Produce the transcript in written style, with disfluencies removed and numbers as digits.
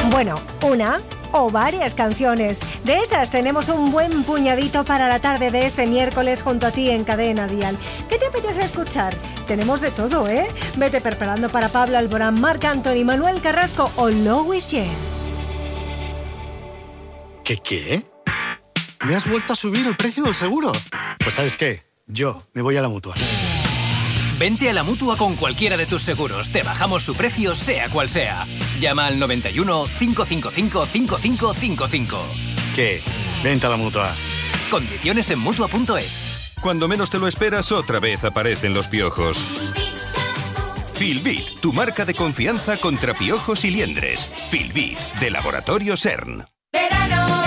Bueno, una o varias canciones. De esas tenemos un buen puñadito para la tarde de este miércoles junto a ti en Cadena Dial. ¿Qué te apetece escuchar? Tenemos de todo, ¿eh? Vete preparando para Pablo Alborán, Marc Anthony, Manuel Carrasco o Louis J. ¿Qué? ¿Me has vuelto a subir el precio del seguro? Pues ¿sabes qué? Yo me voy a la Mutua. Vente a la Mutua con cualquiera de tus seguros. Te bajamos su precio, sea cual sea. Llama al 91 555 5555. ¿Qué? Vente a la Mutua. Condiciones en Mutua.es. Cuando menos te lo esperas, otra vez aparecen los piojos. Filbit, tu marca de confianza contra piojos y liendres. Filbit, de Laboratorio CERN.